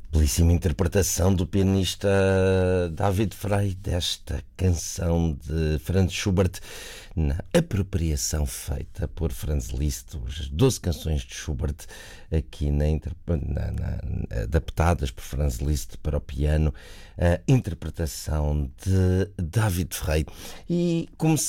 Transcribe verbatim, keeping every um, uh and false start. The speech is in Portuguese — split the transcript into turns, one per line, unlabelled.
Belíssima interpretação do pianista David Frei desta canção de Franz Schubert, na apropriação feita por Franz Liszt, as doze canções de Schubert aqui na, na, na, adaptadas por Franz Liszt para o piano, a interpretação de David Frei. E como